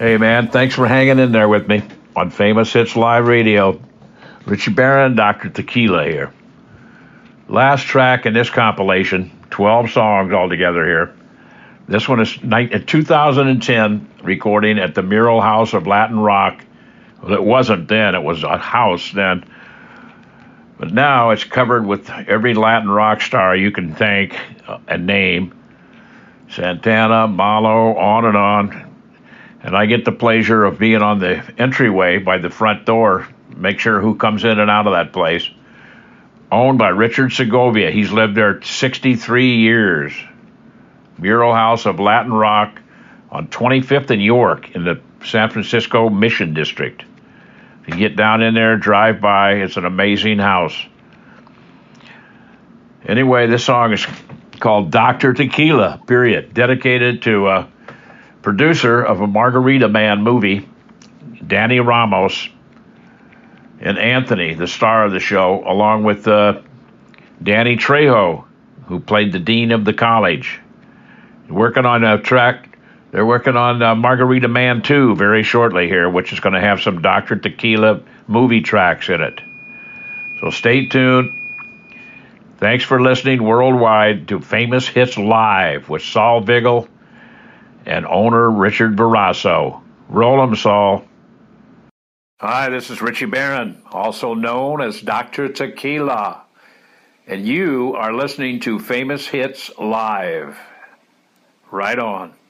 Hey, man, thanks for hanging in there with me on Famous Hits Live Radio. Richie Barron, Dr. Tequila here. Last track in this compilation, 12 songs altogether here. This one is a 2010 recording at the Mural House of Latin Rock. Well, it wasn't then, it was a house then. But now it's covered with every Latin rock star you can think and name. Santana, Malo, on and on. And I get the pleasure of being on the entryway by the front door, make sure who comes in and out of that place. Owned by Richard Segovia. He's lived there 63 years. Mural House of Latin Rock on 25th and York in the San Francisco Mission District. If you get down in there, drive by, it's an amazing house. Anyway, this song is called Dr. Tequila, period. Dedicated to producer of a Margarita Man movie, Danny Ramos, and Anthony, the star of the show, along with Danny Trejo, who played the dean of the college. Working on a track, they're working on Margarita Man 2 very shortly here, which is going to have some Dr. Tequila movie tracks in it. So stay tuned. Thanks for listening worldwide to Famous Hits Live with Saul Vigil and owner Richard Barrasso. Roll 'em, Saul. Hi, this is Richie Barron, also known as Dr. Tequila, and you are listening to Famous Hits Live. Right on.